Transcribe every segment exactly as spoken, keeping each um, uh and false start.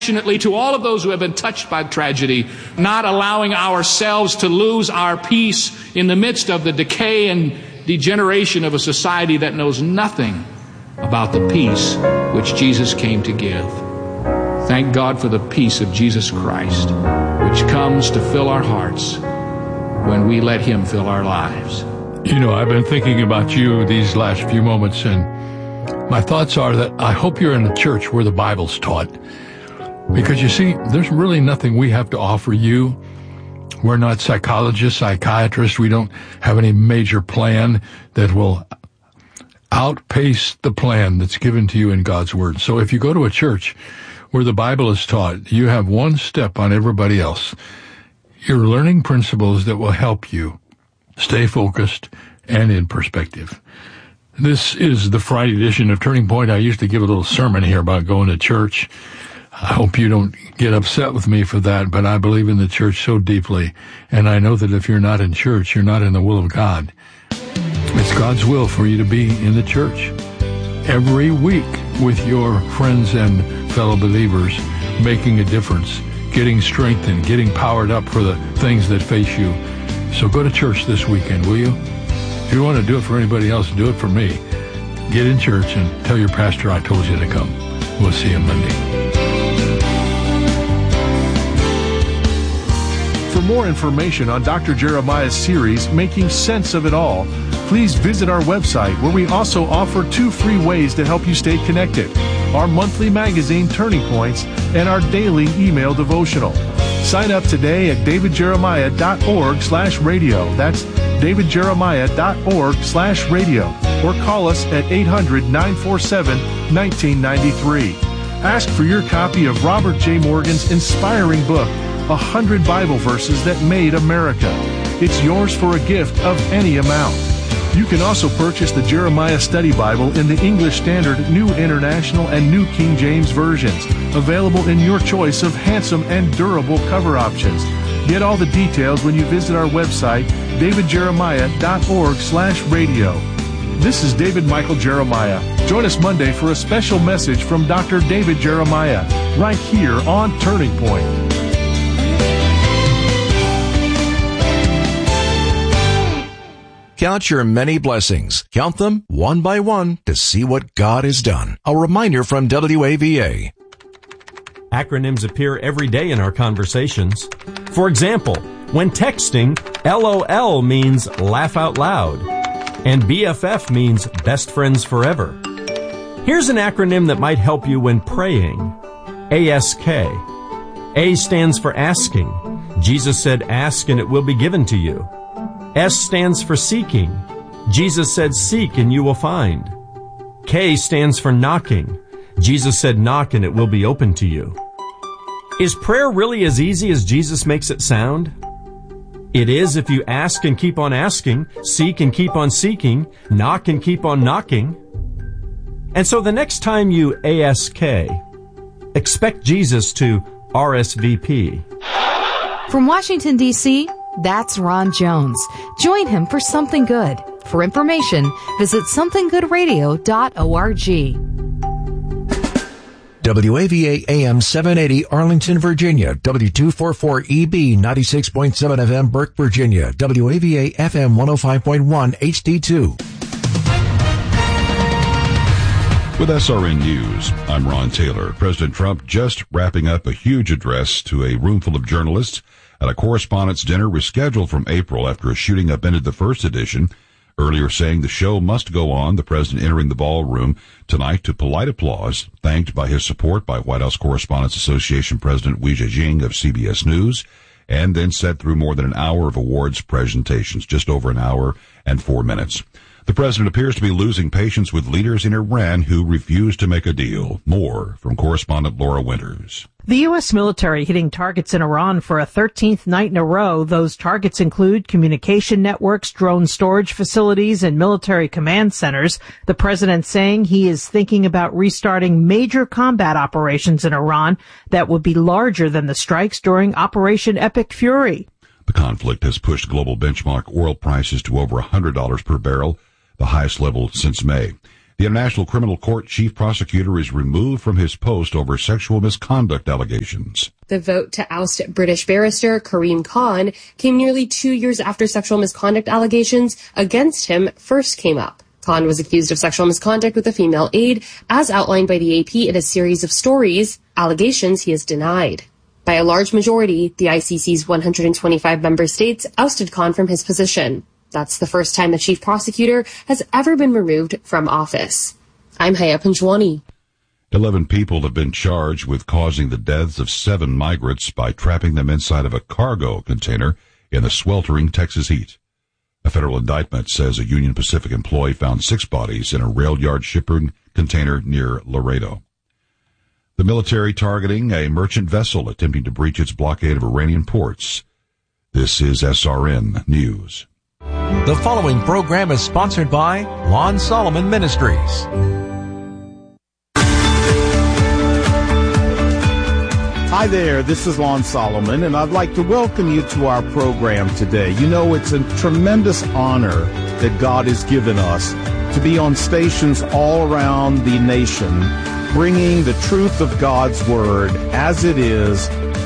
To all of those who have been touched by tragedy, not allowing ourselves to lose our peace in the midst of the decay and degeneration of a society that knows nothing about the peace which Jesus came to give. Thank God for the peace of Jesus Christ, which comes to fill our hearts when we let Him fill our lives. You know, I've been thinking about you these last few moments, and my thoughts are that I hope you're in a church where the Bible's taught. Because, you see, there's really nothing we have to offer you. We're not psychologists, psychiatrists. We don't have any major plan that will outpace the plan that's given to you in God's Word. So if you go to a church where the Bible is taught, you have one step on everybody else. You're learning principles that will help you stay focused and in perspective. This is the Friday edition of Turning Point. I used to give a little sermon here about going to church. I hope you don't get upset with me for that, but I believe in the church so deeply, and I know that if you're not in church, you're not in the will of God. It's God's will for you to be in the church every week with your friends and fellow believers, making a difference, getting strengthened, getting powered up for the things that face you. So go to church this weekend, will you? If you want to do it for anybody else, do it for me. Get in church and tell your pastor I told you to come. We'll see you Monday. For more information on Doctor Jeremiah's series, Making Sense of It All, please visit our website, where we also offer two free ways to help you stay connected: our monthly magazine, Turning Points, and our daily email devotional. Sign up today at davidjeremiah.org slash radio. That's davidjeremiah.org slash radio. Or call us at eight hundred, nine four seven, one nine nine three. Ask for your copy of Robert J. Morgan's inspiring book, A Hundred Bible Verses That Made America. It's yours for a gift of any amount. You can also purchase the Jeremiah Study Bible in the English Standard, New International, and New King James versions, available in your choice of handsome and durable cover options. Get all the details when you visit our website, davidjeremiah.org slash radio. This is David Michael Jeremiah. Join us Monday for a special message from Doctor David Jeremiah, right here on Turning Point. Count your many blessings. Count them one by one to see what God has done. A reminder from W A V A. Acronyms appear every day in our conversations. For example, when texting, LOL means laugh out loud, and B F F means best friends forever. Here's an acronym that might help you when praying. A S K. A stands for asking. Jesus said, ask and it will be given to you. S stands for seeking. Jesus said, seek and you will find. K stands for knocking. Jesus said, knock and it will be open to you. Is prayer really as easy as Jesus makes it sound? It is if you ask and keep on asking, seek and keep on seeking, knock and keep on knocking. And so the next time you A S K, expect Jesus to R S V P. From Washington, D C, that's Ron Jones. Join him for Something Good. For information, visit something good radio dot org. W A V A A M seven eighty Arlington, Virginia. W two forty-four E B ninety-six point seven F M Burke, Virginia. W A V A F M one oh five point one H D two. With S R N News, I'm Ron Taylor. President Trump just wrapping up a huge address to a roomful of journalists at a correspondents' dinner rescheduled from April after a shooting upended the first edition. Earlier saying the show must go on, the president entering the ballroom tonight to polite applause, thanked by his support by White House Correspondents Association President Wei Zhijing of C B S News, and then sat through more than an hour of awards presentations, just over an hour and four minutes. The president appears to be losing patience with leaders in Iran who refuse to make a deal. More from correspondent Laura Winters. The U S military hitting targets in Iran for a thirteenth night in a row. Those targets include communication networks, drone storage facilities, and military command centers. The president saying he is thinking about restarting major combat operations in Iran that would be larger than the strikes during Operation Epic Fury. The conflict has pushed global benchmark oil prices to over one hundred dollars per barrel, the highest level since May. The International Criminal Court chief prosecutor is removed from his post over sexual misconduct allegations. The vote to oust British barrister Karim Khan came nearly two years after sexual misconduct allegations against him first came up. Khan was accused of sexual misconduct with a female aide, as outlined by the A P in a series of stories, allegations he has denied. By a large majority, the I C C's one hundred twenty-five member states ousted Khan from his position. That's the first time the chief prosecutor has ever been removed from office. I'm Haya Panjwani. Eleven people have been charged with causing the deaths of seven migrants by trapping them inside of a cargo container in the sweltering Texas heat. A federal indictment says a Union Pacific employee found six bodies in a rail yard shipping container near Laredo. The military targeting a merchant vessel attempting to breach its blockade of Iranian ports. This is S R N News. The following program is sponsored by Lon Solomon Ministries. Hi there, this is Lon Solomon, and I'd like to welcome you to our program today. You know, it's a tremendous honor that God has given us to be on stations all around the nation, bringing the truth of God's Word as it is,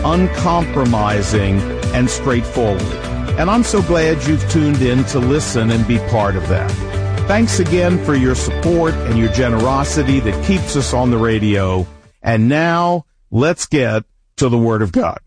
uncompromising and straightforward. And I'm so glad you've tuned in to listen and be part of that. Thanks again for your support and your generosity that keeps us on the radio. And now, let's get to the Word of God.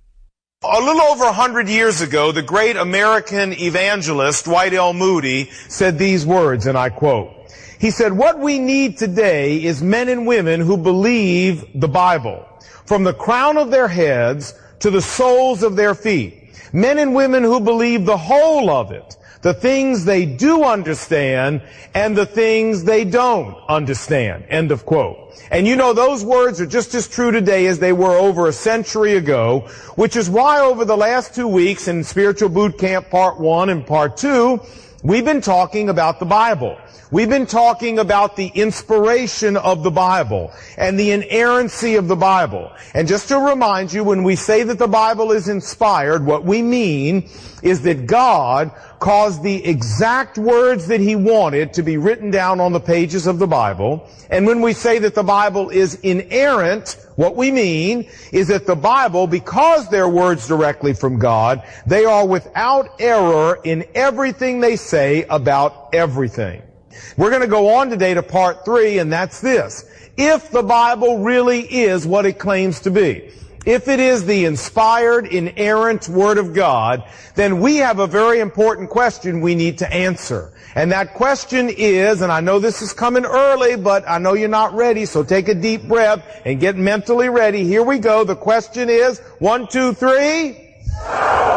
A little over a hundred years ago, the great American evangelist Dwight L. Moody said these words, and I quote, he said, "What we need today is men and women who believe the Bible, from the crown of their heads to the soles of their feet. Men and women who believe the whole of it, the things they do understand and the things they don't understand." End of quote. And you know, those words are just as true today as they were over a century ago, which is why over the last two weeks in Spiritual Boot Camp Part one and Part two, we've been talking about the Bible. We've been talking about the inspiration of the Bible and the inerrancy of the Bible. And just to remind you, when we say that the Bible is inspired, what we mean is that God caused the exact words that He wanted to be written down on the pages of the Bible. And when we say that the Bible is inerrant, what we mean is that the Bible, because they're words directly from God, they are without error in everything they say about everything. We're going to go on today to part three, and that's this. If the Bible really is what it claims to be, if it is the inspired, inerrant Word of God, then we have a very important question we need to answer. And that question is, and I know this is coming early, but I know you're not ready, so take a deep breath and get mentally ready. Here we go. The question is, one, two, three. So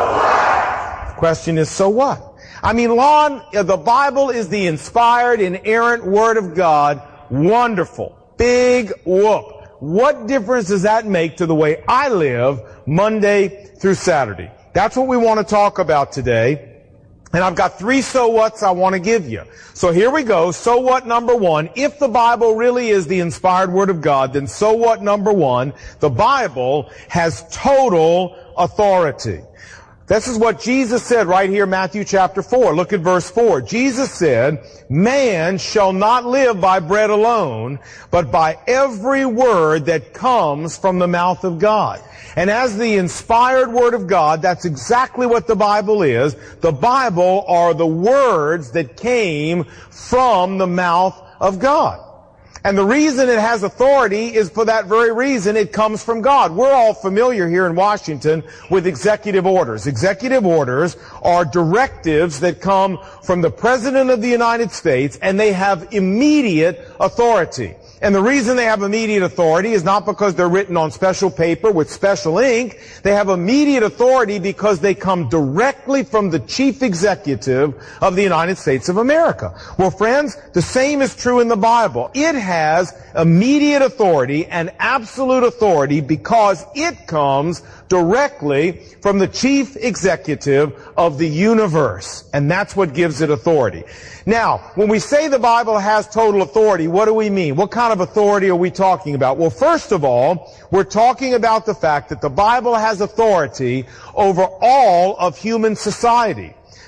what? The question is, so what? I mean, Lon, the Bible is the inspired, inerrant Word of God. Wonderful. Big whoop. What difference does that make to the way I live Monday through Saturday? That's what we want to talk about today. And I've got three so whats I want to give you. So here we go. So what number one? If the Bible really is the inspired Word of God, then so what number one? The Bible has total authority. This is what Jesus said right here in Matthew chapter four. Look at verse four. Jesus said, "Man shall not live by bread alone, but by every word that comes from the mouth of God." And as the inspired Word of God, that's exactly what the Bible is. The Bible are the words that came from the mouth of God. And the reason it has authority is for that very reason. It comes from God. We're all familiar here in Washington with executive orders. Executive orders are directives that come from the President of the United States, and they have immediate authority. And the reason they have immediate authority is not because they're written on special paper with special ink. They have immediate authority because they come directly from the chief executive of the United States of America. Well, friends, the same is true in the Bible. It has immediate authority and absolute authority because it comes directly from the chief executive of the universe. And that's what gives it authority. Now, when we say the Bible has total authority, what do we mean? What kind of authority are we talking about? Well, first of all, we're talking about the fact that the Bible has authority over all of human society.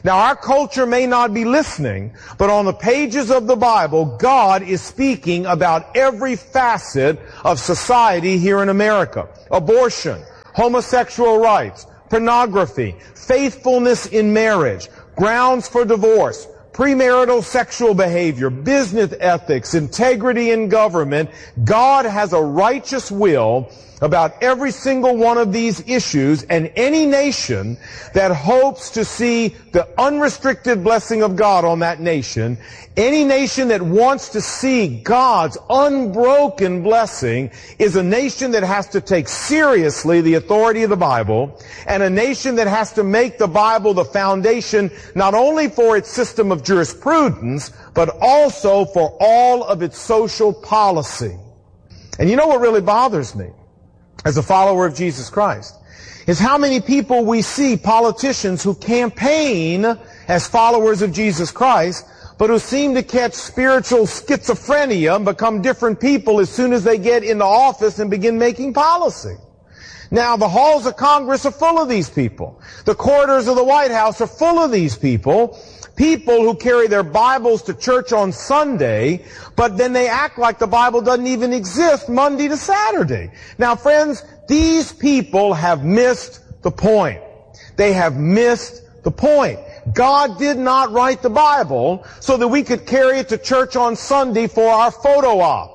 Now, our culture may not be listening, but on the pages of the Bible, God is speaking about every facet of society here in America. Abortion, homosexual rights, pornography, faithfulness in marriage, grounds for divorce, premarital sexual behavior, business ethics, integrity in government. God has a righteous will about every single one of these issues, and any nation that hopes to see the unrestricted blessing of God on that nation, any nation that wants to see God's unbroken blessing, is a nation that has to take seriously the authority of the Bible, and a nation that has to make the Bible the foundation not only for its system of jurisprudence, but also for all of its social policy. And you know what really bothers me as a follower of Jesus Christ is how many people we see, politicians who campaign as followers of Jesus Christ, but who seem to catch spiritual schizophrenia and become different people as soon as they get into office and begin making policy. Now, the halls of Congress are full of these people. The corridors of the White House are full of these people. People who carry their Bibles to church on Sunday, but then they act like the Bible doesn't even exist Monday to Saturday. Now, friends, these people have missed the point. They have missed the point. God did not write the Bible so that we could carry it to church on Sunday for our photo op.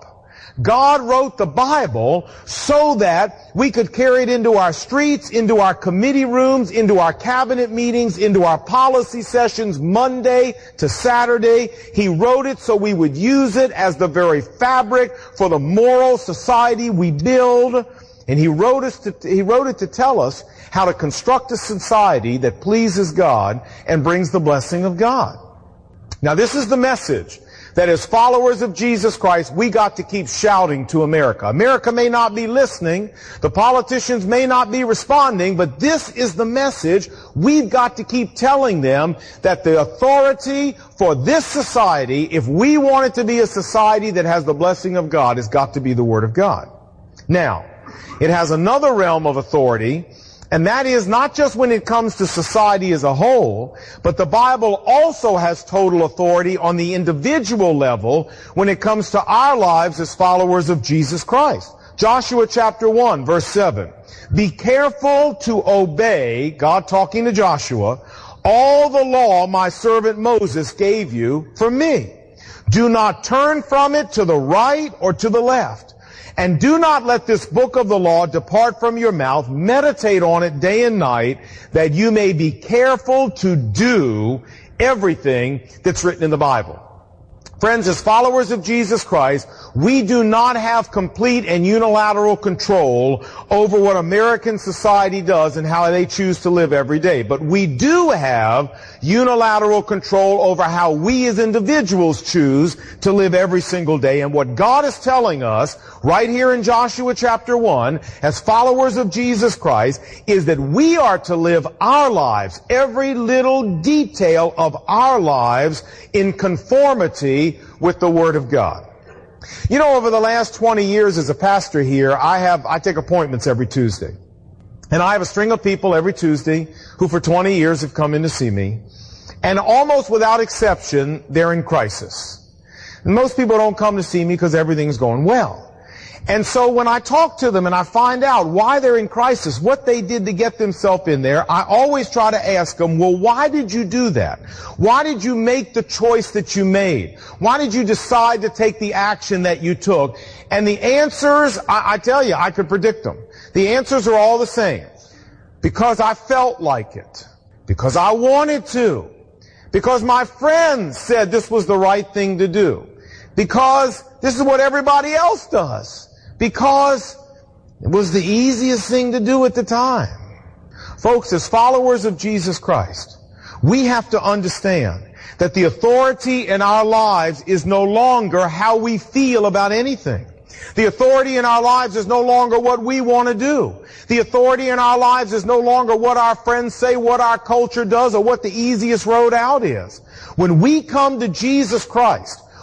God wrote the Bible so that we could carry it into our streets, into our committee rooms, into our cabinet meetings, into our policy sessions Monday to Saturday. He wrote it so we would use it as the very fabric for the moral society we build. And he wrote us to, he wrote it to tell us how to construct a society that pleases God and brings the blessing of God. Now, this is the message that as followers of Jesus Christ, we got to keep shouting to America. America may not be listening, the politicians may not be responding, but this is the message we've got to keep telling them, that the authority for this society, if we want it to be a society that has the blessing of God, has got to be the Word of God. Now, it has another realm of authority, and that is not just when it comes to society as a whole, but the Bible also has total authority on the individual level when it comes to our lives as followers of Jesus Christ. Joshua chapter one, verse seven. Be careful to obey, God talking to Joshua, all the law my servant Moses gave you for me. Do not turn from it to the right or to the left. And do not let this book of the law depart from your mouth. Meditate on it day and night, that you may be careful to do everything that's written in the Bible. Friends, as followers of Jesus Christ, we do not have complete and unilateral control over what American society does and how they choose to live every day. But we do have unilateral control over how we as individuals choose to live every single day. And what God is telling us right here in Joshua chapter one, as followers of Jesus Christ, is that we are to live our lives, every little detail of our lives, in conformity with the Word of God. You know, over the last twenty years as a pastor here, I have, I take appointments every Tuesday. And I have a string of people every Tuesday who for twenty years have come in to see me. And almost without exception, they're in crisis. And most people don't come to see me because everything's going well. And so when I talk to them and I find out why they're in crisis, what they did to get themselves in there, I always try to ask them, well, why did you do that? Why did you make the choice that you made? Why did you decide to take the action that you took? And the answers, I, I tell you, I could predict them. The answers are all the same. Because I felt like it. Because I wanted to. Because my friends said this was the right thing to do. Because this is what everybody else does. Because it was the easiest thing to do at the time. Folks, as followers of Jesus Christ, we have to understand that the authority in our lives is no longer how we feel about anything. The authority in our lives is no longer what we want to do. The authority in our lives is no longer what our friends say, what our culture does, or what the easiest road out is. When we come to Jesus Christ,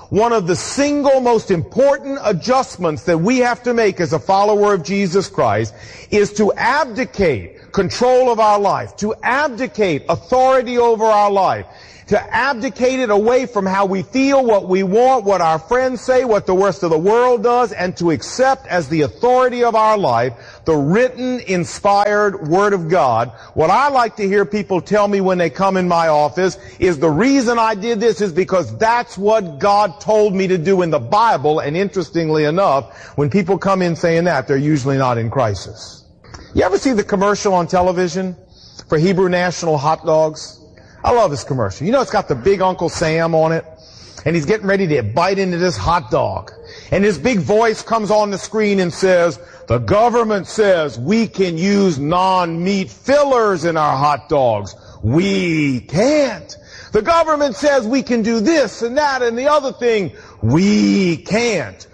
one of the single most important adjustments that we have to make as a follower of Jesus Christ is to abdicate control of our life, to abdicate authority over our life, to abdicate it away from how we feel, what we want, what our friends say, what the rest of the world does, and to accept as the authority of our life the written, inspired Word of God. What I like to hear people tell me when they come in my office is the reason I did this is because that's what God told me to do in the Bible. And interestingly enough, when people come in saying that, they're usually not in crisis. You ever see the commercial on television for Hebrew National hot dogs? I love this commercial. You know, it's got the big Uncle Sam on it, and he's getting ready to bite into this hot dog. And his big voice comes on the screen and says, the government says we can use non-meat fillers in our hot dogs. We can't. The government says we can do this and that and the other thing. We can't.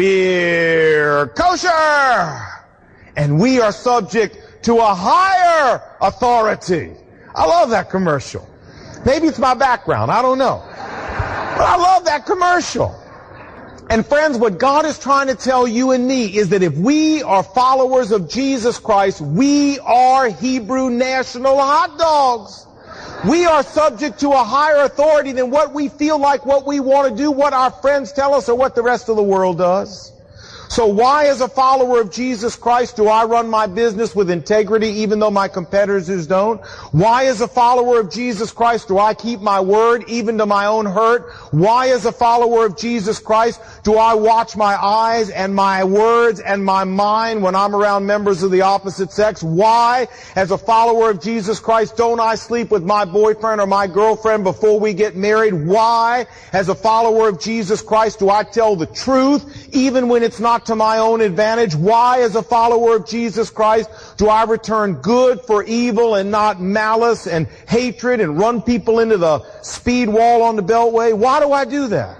We're kosher. And we are subject to a higher authority. I love that commercial. Maybe it's my background. I don't know. But I love that commercial. And friends, what God is trying to tell you and me is that if we are followers of Jesus Christ, we are Hebrew National hot dogs. We are subject to a higher authority than what we feel like, what we want to do, what our friends tell us, or what the rest of the world does. So why, as a follower of Jesus Christ, do I run my business with integrity even though my competitors don't? Why, as a follower of Jesus Christ, do I keep my word even to my own hurt? Why, as a follower of Jesus Christ, do I watch my eyes and my words and my mind when I'm around members of the opposite sex? Why, as a follower of Jesus Christ, don't I sleep with my boyfriend or my girlfriend before we get married? Why, as a follower of Jesus Christ, do I tell the truth even when it's not to my own advantage? Why, as a follower of Jesus Christ, do I return good for evil and not malice and hatred and run people into the speed wall on the Beltway? Why do I do that?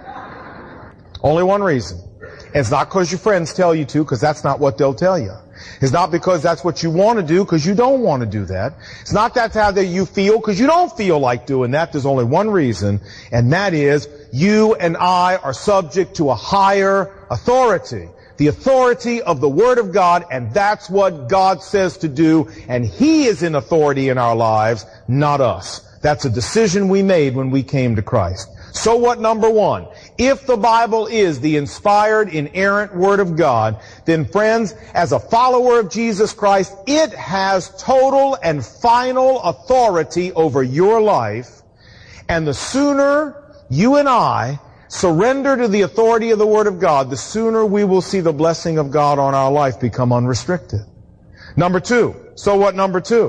Only one reason. It's not because your friends tell you to, because that's not what they'll tell you. It's not because that's what you want to do, because you don't want to do that. It's not that's how that you feel, because you don't feel like doing that. There's only one reason, and that is you and I are subject to a higher authority. The authority of the Word of God, and that's what God says to do, and He is in authority in our lives, not us. That's a decision we made when we came to Christ. So what, number one? If the Bible is the inspired, inerrant Word of God, then friends, as a follower of Jesus Christ, it has total and final authority over your life, and the sooner you and I surrender to the authority of the Word of God, the sooner we will see the blessing of God on our life become unrestricted. Number two, so what number two?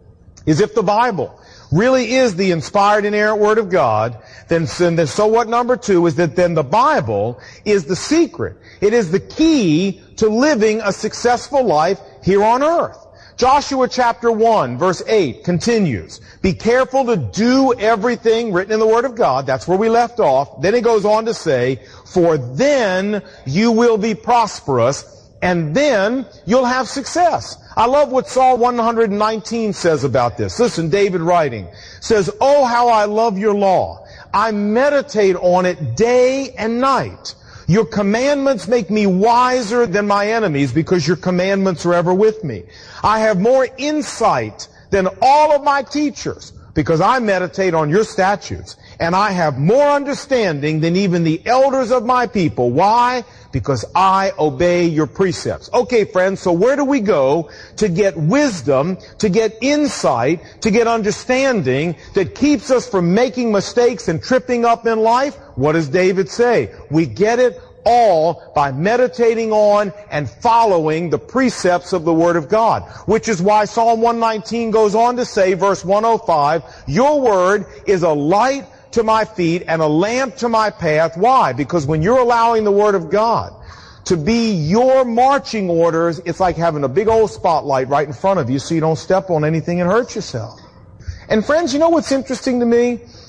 Is if the Bible really is the inspired, inerrant Word of God, then, then so what number two is that then the Bible is the secret. It is the key to living a successful life here on earth. Joshua chapter one, verse eight continues, be careful to do everything written in the Word of God. That's where we left off. Then it goes on to say, for then you will be prosperous, and then you'll have success. I love what Psalm one nineteen says about this. Listen, David writing says, oh, how I love your law. I meditate on it day and night. Your commandments make me wiser than my enemies because your commandments are ever with me. I have more insight than all of my teachers because I meditate on your statutes. And I have more understanding than even the elders of my people. Why? Because I obey your precepts. Okay, friends, so where do we go to get wisdom, to get insight, to get understanding that keeps us from making mistakes and tripping up in life? What does David say? We get it all by meditating on and following the precepts of the Word of God. Which is why Psalm one nineteen goes on to say, verse one oh five, your Word is a light to my feet and a lamp to my path. Why? Because when you're allowing the Word of God to be your marching orders, it's like having a big old spotlight right in front of you so you don't step on anything and hurt yourself. And friends, you know what's interesting to me?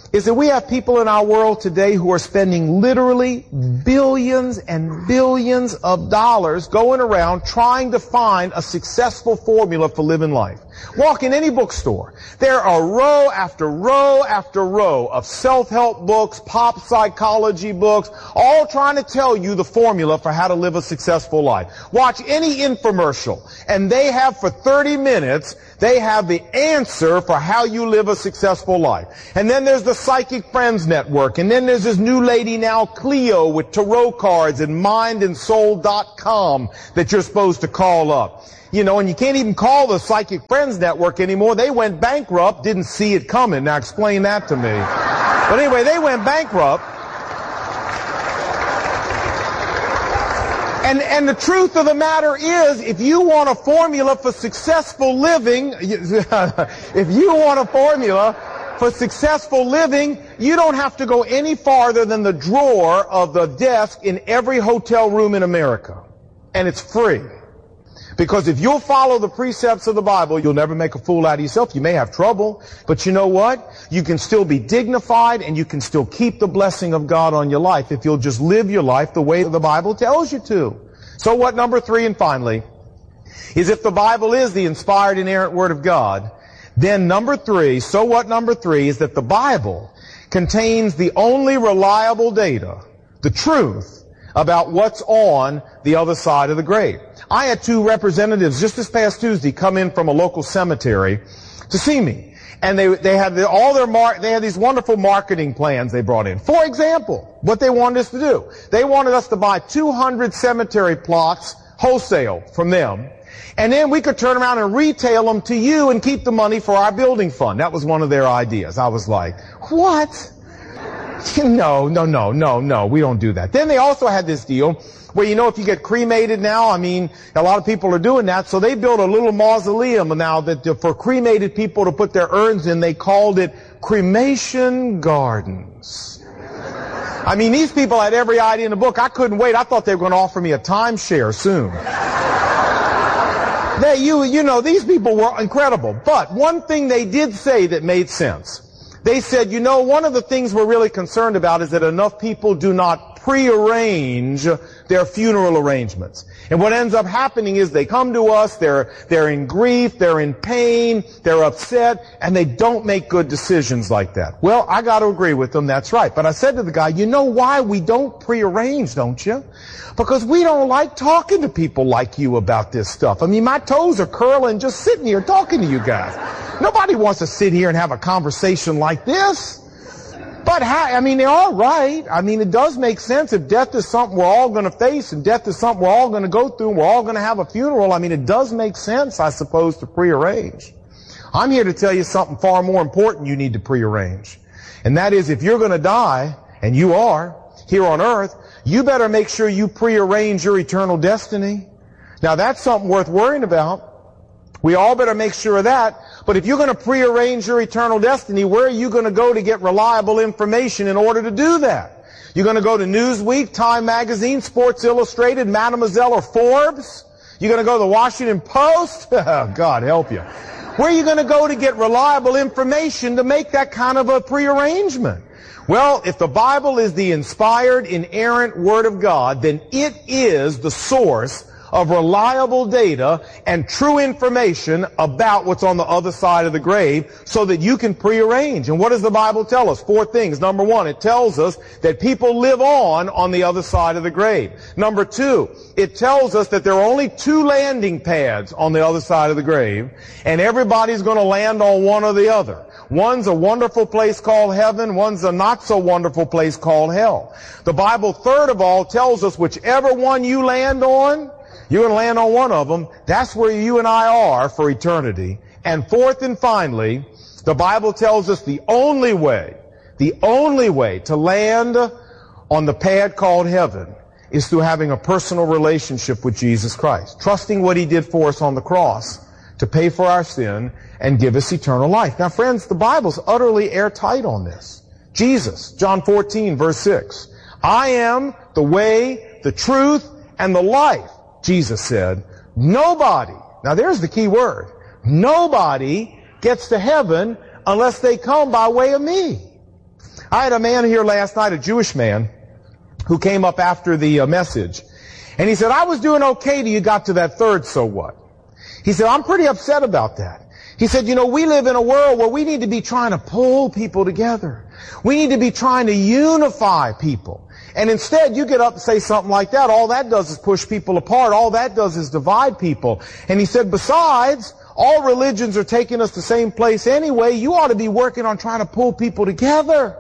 is that we have people in our world today who are spending literally billions and billions of dollars going around trying to find a successful formula for living life. Walk in any bookstore. There are row after row after row of self-help books, pop psychology books, all trying to tell you the formula for how to live a successful life. Watch any infomercial, and they have for thirty minutes, they have the answer for how you live a successful life. And then there's the Psychic Friends Network, and then there's this new lady now, Cleo, with tarot cards and mind and soul dot com that you're supposed to call up. You know, and you can't even call the Psychic Friends Network anymore. They went bankrupt, didn't see it coming. Now explain that to me. But anyway, they went bankrupt. And, and the truth of the matter is, if you want a formula for successful living, if you want a formula for successful living, you don't have to go any farther than the drawer of the desk in every hotel room in America. And it's free. Because if you'll follow the precepts of the Bible, you'll never make a fool out of yourself. You may have trouble, but you know what? You can still be dignified and you can still keep the blessing of God on your life if you'll just live your life the way the Bible tells you to. So what, number three, and finally, is if the Bible is the inspired, inerrant Word of God, then number three, so what number three, is that the Bible contains the only reliable data, the truth, about what's on the other side of the grave. I had two representatives just this past Tuesday come in from a local cemetery to see me. And they, they had the, all their mar- they had these wonderful marketing plans they brought in. For example, what they wanted us to do. They wanted us to buy two hundred cemetery plots wholesale from them. And then we could turn around and retail them to you and keep the money for our building fund. That was one of their ideas. I was like, what? No, no, no, no, no, we don't do that. Then they also had this deal where, you know, if you get cremated now, I mean, a lot of people are doing that, so they built a little mausoleum now that for cremated people to put their urns in. They called it Cremation Gardens. I mean, these people had every idea in the book. I couldn't wait. I thought they were going to offer me a timeshare soon. They, you, you know, these people were incredible. But one thing they did say that made sense. They said, you know, one of the things we're really concerned about is that enough people do not prearrange their funeral arrangements. And what ends up happening is they come to us, they're, they're in grief, they're in pain, they're upset, and they don't make good decisions like that. Well, I got to agree with them, that's right. But I said to the guy, you know why we don't prearrange, don't you? Because we don't like talking to people like you about this stuff. I mean, my toes are curling just sitting here talking to you guys. Nobody wants to sit here and have a conversation like this. But, I mean, they're all right. I mean, it does make sense. If death is something we're all going to face and death is something we're all going to go through and we're all going to have a funeral, I mean, it does make sense, I suppose, to prearrange. I'm here to tell you something far more important you need to prearrange. And that is, if you're going to die, and you are, here on earth, you better make sure you prearrange your eternal destiny. Now, that's something worth worrying about. We all better make sure of that. But if you're going to prearrange your eternal destiny, where are you going to go to get reliable information in order to do that? You're going to go to Newsweek, Time Magazine, Sports Illustrated, Mademoiselle, or Forbes? You're going to go to the Washington Post? God help you. Where are you going to go to get reliable information to make that kind of a prearrangement? Well, if the Bible is the inspired, inerrant Word of God, then it is the source of reliable data and true information about what's on the other side of the grave so that you can prearrange. And what does the Bible tell us? Four things. Number one, it tells us that people live on on the other side of the grave. Number two, it tells us that there are only two landing pads on the other side of the grave, and everybody's going to land on one or the other. One's a wonderful place called heaven. One's a not so wonderful place called hell. The Bible, third of all, tells us whichever one you land on, you're going to land on one of them. That's where you and I are for eternity. And fourth and finally, the Bible tells us the only way, the only way to land on the pad called heaven is through having a personal relationship with Jesus Christ, trusting what He did for us on the cross to pay for our sin and give us eternal life. Now, friends, the Bible's utterly airtight on this. Jesus, John fourteen, verse six, I am the way, the truth, and the life. Jesus said, nobody, now there's the key word, nobody gets to heaven unless they come by way of me. I had a man here last night, a Jewish man, who came up after the uh, message. And he said, I was doing okay till you got to that third so what. He said, I'm pretty upset about that. He said, you know, we live in a world where we need to be trying to pull people together. We need to be trying to unify people. And instead, you get up and say something like that. All that does is push people apart. All that does is divide people. And he said, besides, all religions are taking us the same place anyway. You ought to be working on trying to pull people together.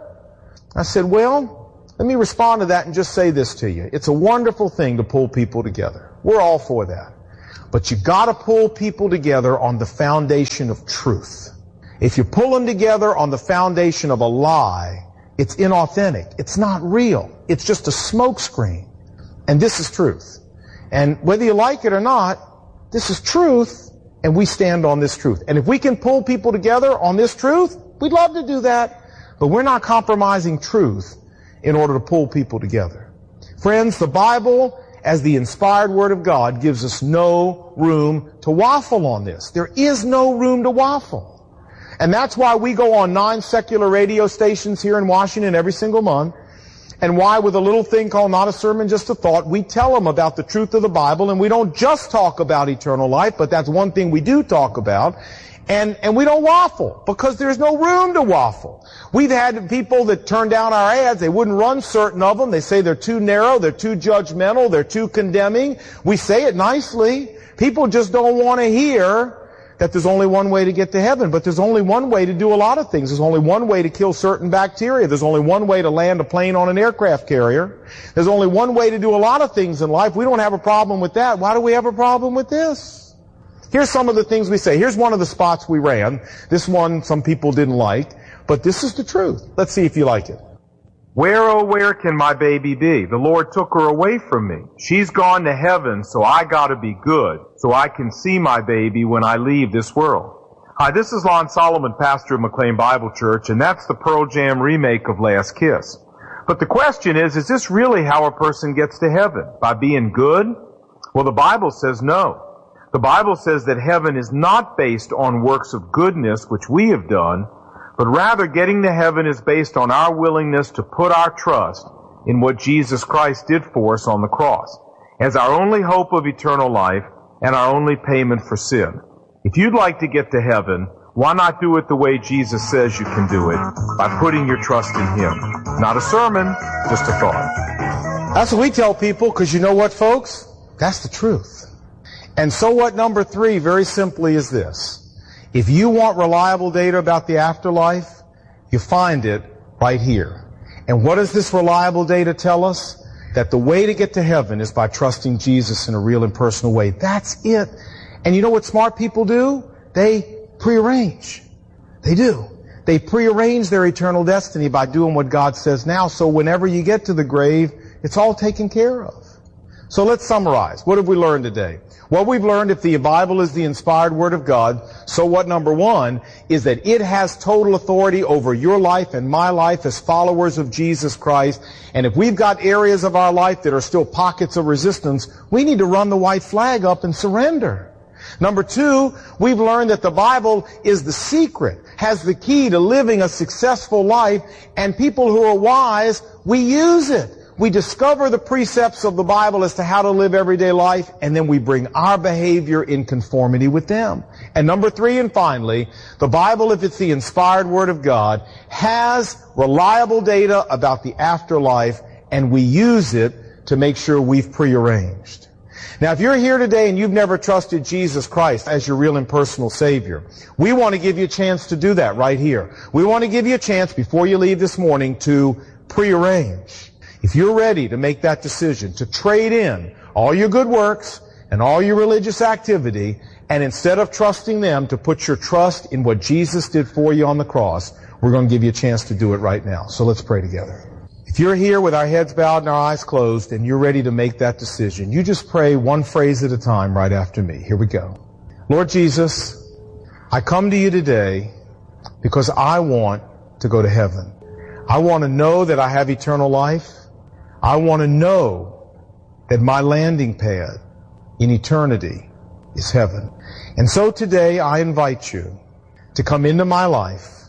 I said, well, let me respond to that and just say this to you. It's a wonderful thing to pull people together. We're all for that. But you gotta pull people together on the foundation of truth. If you pull them together on the foundation of a lie, it's inauthentic. It's not real. It's just a smokescreen. And this is truth. And whether you like it or not, this is truth, and we stand on this truth. And if we can pull people together on this truth, we'd love to do that. But we're not compromising truth in order to pull people together. Friends, the Bible, as the inspired Word of God, gives us no room to waffle on this. There is no room to waffle. And that's why we go on nine secular radio stations here in Washington every single month, and why with a little thing called Not a Sermon, Just a Thought, we tell them about the truth of the Bible, and we don't just talk about eternal life, but that's one thing we do talk about. And, and we don't waffle, because there's no room to waffle. We've had people that turn down our ads. They wouldn't run certain of them. They say they're too narrow, they're too judgmental, they're too condemning. We say it nicely. People just don't want to hear that there's only one way to get to heaven. But there's only one way to do a lot of things. There's only one way to kill certain bacteria. There's only one way to land a plane on an aircraft carrier. There's only one way to do a lot of things in life. We don't have a problem with that. Why do we have a problem with this? Here's some of the things we say. Here's one of the spots we ran. This one some people didn't like, but this is the truth. Let's see if you like it. Where, oh, where can my baby be? The Lord took her away from me. She's gone to heaven, so I gotta be good, so I can see my baby when I leave this world. Hi, this is Lon Solomon, pastor of McLean Bible Church, and that's the Pearl Jam remake of Last Kiss. But the question is, is this really how a person gets to heaven? By being good? Well, the Bible says no. The Bible says that heaven is not based on works of goodness, which we have done, but rather getting to heaven is based on our willingness to put our trust in what Jesus Christ did for us on the cross as our only hope of eternal life and our only payment for sin. If you'd like to get to heaven, why not do it the way Jesus says you can do it, by putting your trust in Him? Not a sermon, just a thought. That's what we tell people, because you know what, folks? That's the truth. And so what number three, very simply, is this. If you want reliable data about the afterlife, you find it right here. And what does this reliable data tell us? That the way to get to heaven is by trusting Jesus in a real and personal way. That's it. And you know what smart people do? They prearrange. They do. They prearrange their eternal destiny by doing what God says now, so whenever you get to the grave, it's all taken care of. So let's summarize. What have we learned today? What we've learned, if the Bible is the inspired Word of God, so what number one is that it has total authority over your life and my life as followers of Jesus Christ. And if we've got areas of our life that are still pockets of resistance, we need to run the white flag up and surrender. Number two, we've learned that the Bible is the secret, has the key to living a successful life, and people who are wise, we use it. We discover the precepts of the Bible as to how to live everyday life, and then we bring our behavior in conformity with them. And number three, and finally, the Bible, if it's the inspired Word of God, has reliable data about the afterlife, and we use it to make sure we've prearranged. Now, if you're here today and you've never trusted Jesus Christ as your real and personal Savior, we want to give you a chance to do that right here. We want to give you a chance before you leave this morning to prearrange. If you're ready to make that decision, to trade in all your good works and all your religious activity, and instead of trusting them, to put your trust in what Jesus did for you on the cross, we're going to give you a chance to do it right now. So let's pray together. If you're here with our heads bowed and our eyes closed and you're ready to make that decision, you just pray one phrase at a time right after me. Here we go. Lord Jesus, I come to you today because I want to go to heaven. I want to know that I have eternal life. I want to know that my landing pad in eternity is heaven. And so today I invite you to come into my life,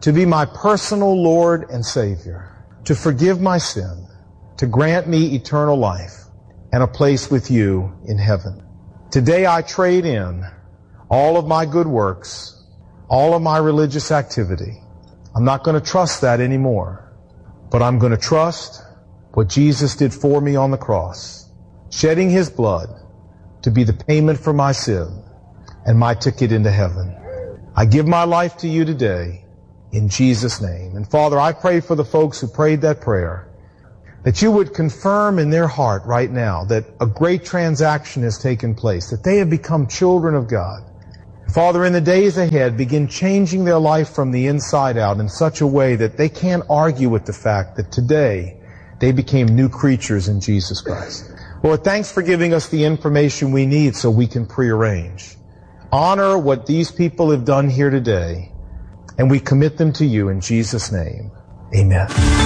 to be my personal Lord and Savior, to forgive my sin, to grant me eternal life and a place with you in heaven. Today I trade in all of my good works, all of my religious activity. I'm not going to trust that anymore, but I'm going to trust what Jesus did for me on the cross, shedding His blood to be the payment for my sin and my ticket into heaven. I give my life to you today in Jesus' name. And Father, I pray for the folks who prayed that prayer, that you would confirm in their heart right now that a great transaction has taken place, that they have become children of God. Father, in the days ahead, begin changing their life from the inside out in such a way that they can't argue with the fact that today they became new creatures in Jesus Christ. Lord, thanks for giving us the information we need so we can prearrange. Honor what these people have done here today, and we commit them to you in Jesus' name. Amen.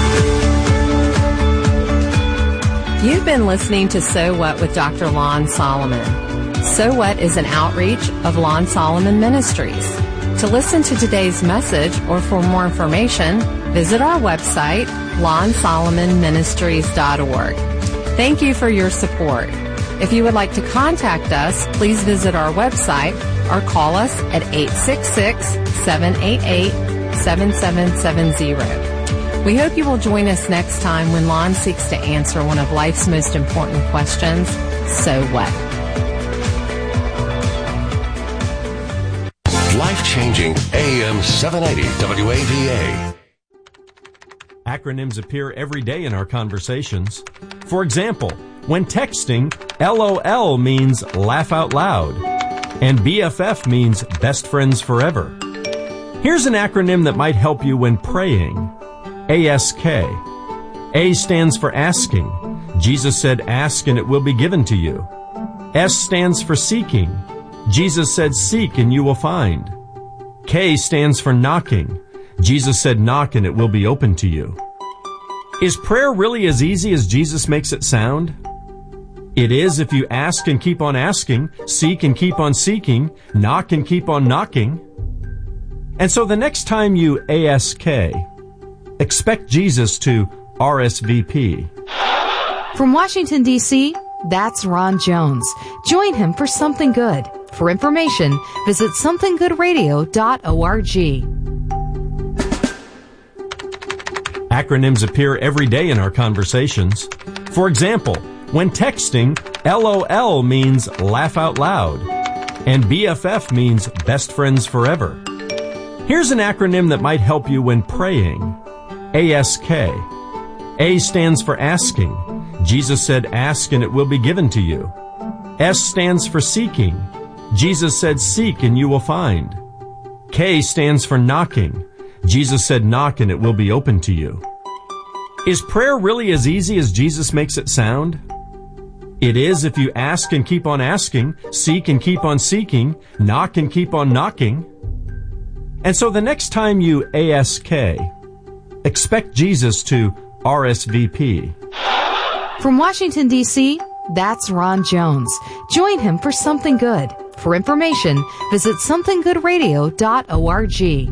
You've been listening to So What with Doctor Lon Solomon. So What is an outreach of Lon Solomon Ministries. To listen to today's message or for more information, visit our website, lon solomon ministries dot org. Thank you for your support. If you would like to contact us, please visit our website or call us at eight six six, seven eight eight, seven seven seven zero. We hope you will join us next time when Lon seeks to answer one of life's most important questions, so what? Life-changing A M seven eighty W A V A. Acronyms appear every day in our conversations. For example, when texting, LOL means laugh out loud, and B F F means best friends forever. Here's an acronym that might help you when praying. A S K. A stands for asking. Jesus said, ask and it will be given to you. S stands for seeking. Jesus said, seek and you will find. K stands for knocking. Jesus said, knock and it will be open to you. Is prayer really as easy as Jesus makes it sound? It is if you ask and keep on asking, seek and keep on seeking, knock and keep on knocking. And so the next time you A S K, expect Jesus to R S V P. From Washington, D C, that's Ron Jones. Join him for Something Good. For information, visit something good radio dot org. Acronyms appear every day in our conversations. For example, when texting, LOL means laugh out loud, and B F F means best friends forever. Here's an acronym that might help you when praying. A S K. A stands for asking. Jesus said, ask and it will be given to you. S stands for seeking. Jesus said, seek and you will find. K stands for knocking. Jesus said, knock and it will be open to you. Is prayer really as easy as Jesus makes it sound? It is if you ask and keep on asking, seek and keep on seeking, knock and keep on knocking. And so the next time you A S K, expect Jesus to R S V P. From Washington, D C, that's Ron Jones. Join him for Something Good. For information, visit something good radio dot org.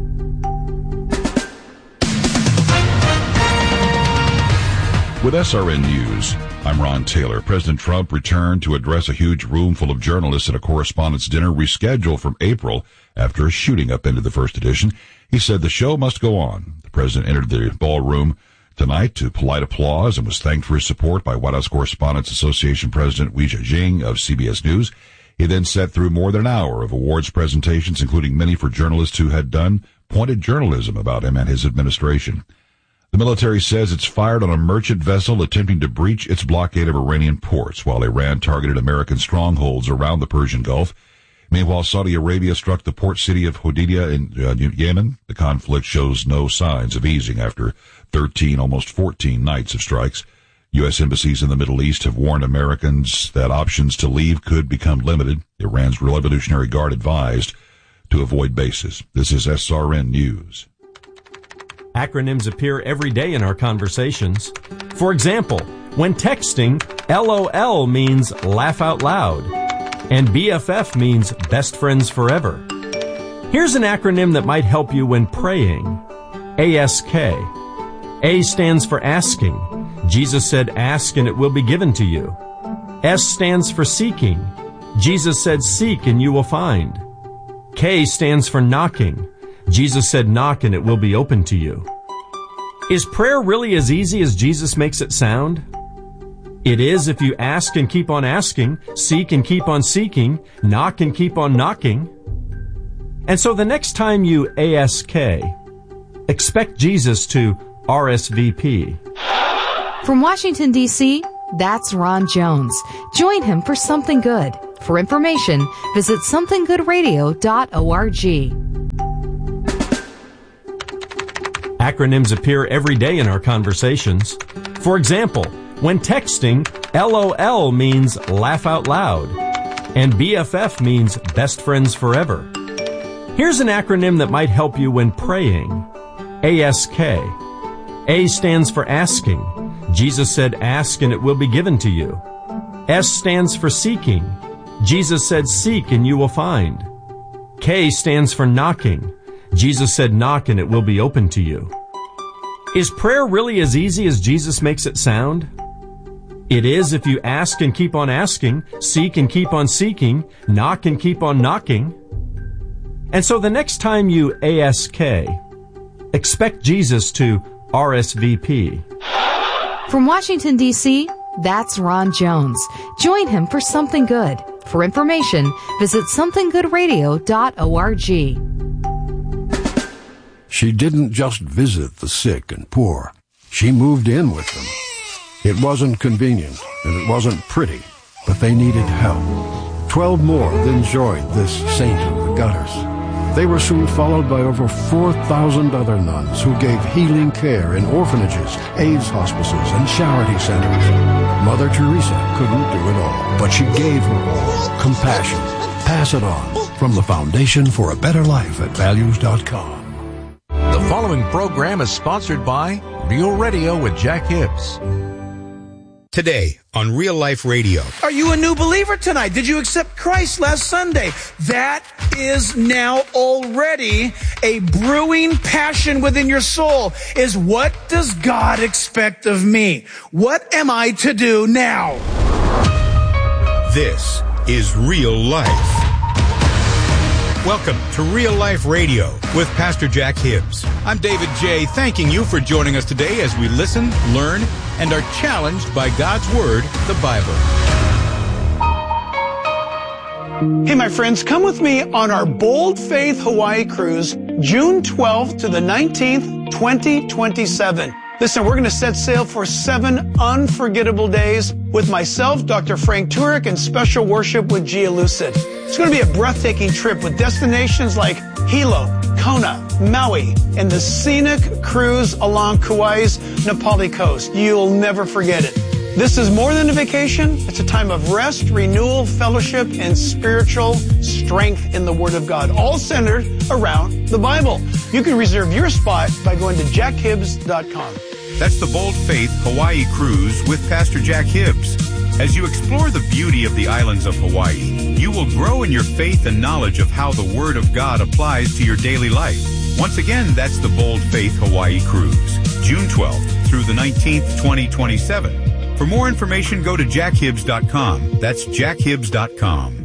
With S R N News, I'm Ron Taylor. President Trump returned to address a huge room full of journalists at a correspondents' dinner rescheduled from April after a shooting upended the first edition. He said the show must go on. The president entered the ballroom tonight to polite applause and was thanked for his support by White House Correspondents Association President Weijia Jing of C B S News. He then sat through more than an hour of awards presentations, including many for journalists who had done pointed journalism about him and his administration. The military says it's fired on a merchant vessel attempting to breach its blockade of Iranian ports, while Iran targeted American strongholds around the Persian Gulf. Meanwhile, Saudi Arabia struck the port city of Hodeidah in uh, Yemen. The conflict shows no signs of easing after thirteen, almost fourteen nights of strikes. U S embassies in the Middle East have warned Americans that options to leave could become limited. Iran's Revolutionary Guard advised to avoid bases. This is S R N News. Acronyms appear every day in our conversations. For example, when texting, LOL means laugh out loud, and B F F means best friends forever. Here's an acronym that might help you when praying. A S K. A stands for asking. Jesus said, ask and it will be given to you. S stands for seeking. Jesus said, seek and you will find. K stands for knocking. Jesus said, knock and it will be open to you. Is prayer really as easy as Jesus makes it sound? It is if you ask and keep on asking, seek and keep on seeking, knock and keep on knocking. And so the next time you A S K, expect Jesus to R S V P. From Washington, D C, that's Ron Jones. Join him for Something Good. For information, visit something good radio dot org. Acronyms appear every day in our conversations. For example, when texting, LOL means laugh out loud, and B F F means best friends forever. Here's an acronym that might help you when praying. A S K. A stands for asking. Jesus said, ask and it will be given to you. S stands for seeking. Jesus said, seek and you will find. K stands for knocking. Jesus said, knock and it will be open to you. Is prayer really as easy as Jesus makes it sound? It is if you ask and keep on asking, seek and keep on seeking, knock and keep on knocking. And so the next time you A S K, expect Jesus to R S V P. From Washington, D C, that's Ron Jones. Join him for Something Good. For information, visit something good radio dot org. She didn't just visit the sick and poor. She moved in with them. It wasn't convenient, and it wasn't pretty, but they needed help. Twelve more then joined this saint of the gutters. They were soon followed by over four thousand other nuns who gave healing care in orphanages, AIDS hospices, and charity centers. Mother Teresa couldn't do it all, but she gave her all. Compassion. Pass it on. From the Foundation for a Better Life at values dot com. The following program is sponsored by Real Radio with Jack Hibbs. Today on Real Life Radio. Are you a new believer tonight? Did you accept Christ last Sunday? That is now already a brewing passion within your soul. Is what does God expect of me? What am I to do now? This is Real Life. Welcome to Real Life Radio with Pastor Jack Hibbs. I'm David J. thanking you for joining us today as we listen, learn, and are challenged by God's Word, the Bible. Hey, my friends, come with me on our Bold Faith Hawaii cruise, June twelfth to the nineteenth, twenty twenty-seven. Listen, we're going to set sail for seven unforgettable days with myself, Doctor Frank Turek, and special worship with Gia Lucid. It's going to be a breathtaking trip with destinations like Hilo, Kona, Maui, and the scenic cruise along Kauai's Napali coast. You'll never forget it. This is more than a vacation. It's a time of rest, renewal, fellowship, and spiritual strength in the Word of God, all centered around the Bible. You can reserve your spot by going to jack hibbs dot com. That's the Bold Faith Hawaii Cruise with Pastor Jack Hibbs. As you explore the beauty of the islands of Hawaii, you will grow in your faith and knowledge of how the Word of God applies to your daily life. Once again, that's the Bold Faith Hawaii Cruise, June twelfth through the nineteenth, twenty twenty-seven. For more information, go to jack hibbs dot com. That's jack hibbs dot com.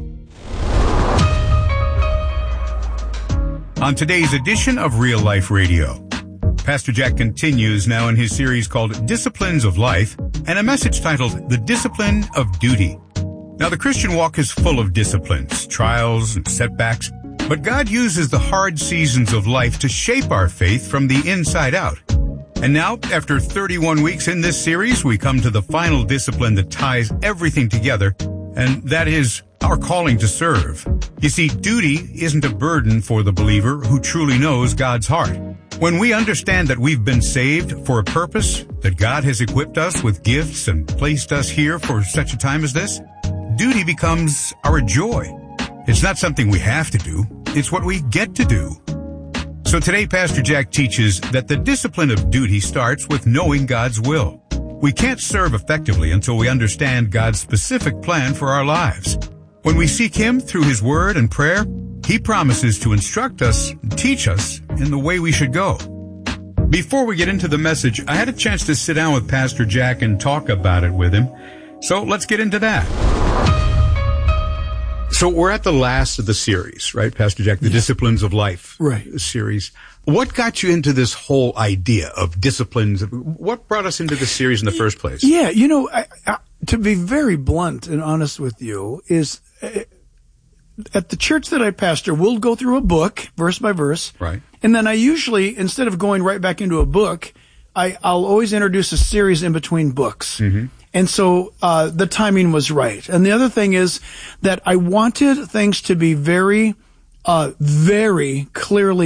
On today's edition of Real Life Radio, Pastor Jack continues now in his series called Disciplines of Life, and a message titled The Discipline of Duty. Now, the Christian walk is full of disciplines, trials, and setbacks, but God uses the hard seasons of life to shape our faith from the inside out. And now, after thirty-one weeks in this series, we come to the final discipline that ties everything together, and that is our calling to serve. You see, duty isn't a burden for the believer who truly knows God's heart. When we understand that we've been saved for a purpose, that God has equipped us with gifts and placed us here for such a time as this, duty becomes our joy. It's not something we have to do, it's what we get to do. So today, Pastor Jack teaches that the discipline of duty starts with knowing God's will. We can't serve effectively until we understand God's specific plan for our lives. When we seek Him through His Word and prayer, He promises to instruct us and teach us in the way we should go. Before we get into the message, I had a chance to sit down with Pastor Jack and talk about it with him. So let's get into that. So we're at the last of the series, right, Pastor Jack? The yeah. Disciplines of Life right. series. What got you into this whole idea of disciplines? What brought us into this series in the first place? Yeah, you know, I, I, to be very blunt and honest with you, is uh, at the church that I pastor, we'll go through a book, verse by verse. Right. And then I usually, instead of going right back into a book, I, I'll always introduce a series in between books. Mm-hmm. And so uh the timing was right. And the other thing is that I wanted things to be very, uh very clearly